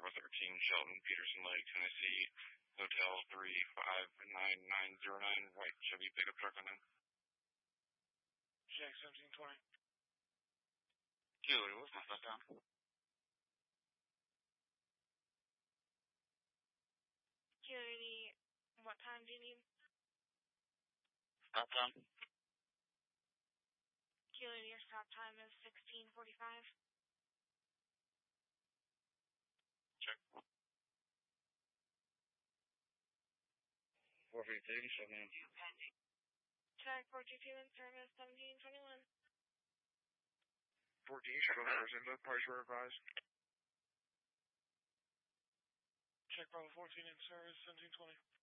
Bravo 13, Shelton, Peterson Lake, Tennessee, Hotel 359909, white Chevy pickup truck on them. Jack 1720. Kilo, what's my stop time? Kilo, what time do you need? Stop time? Kilo, your stop time is 16:45. Check. 453, Check 422 in service 1721. 14, shuttle numbers in both parties were advised. Check Bravo 14 in service 1720.